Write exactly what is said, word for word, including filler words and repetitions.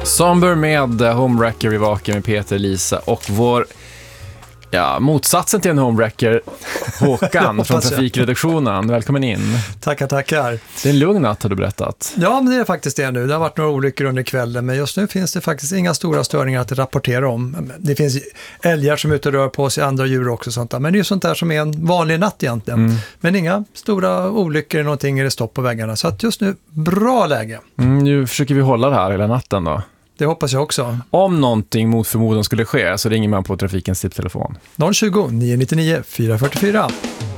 Somber med Homewrecker i vaken med Peter, Lisa och vår ja, motsatsen till en homewrecker, Håkan från trafikredaktionen. Välkommen in. Tackar, tackar. Det är en lugn natt har du berättat. Ja, men det är faktiskt det nu. Det har varit några olyckor under kvällen, men just nu finns det faktiskt inga stora störningar att rapportera om. Det finns älgar som är ute och rör på sig, andra djur också och sånt där. Men det är ju sånt där som är en vanlig natt egentligen. Mm. Men inga stora olyckor eller någonting är det stopp på väggarna. Så att just nu, bra läge. Mm, nu försöker vi hålla det här hela natten då. Det hoppas jag också. Om någonting mot förmodan skulle ske så ringer man på trafikens tipstelefon. noll tjugo, nio nio nio, fyra fyra fyra.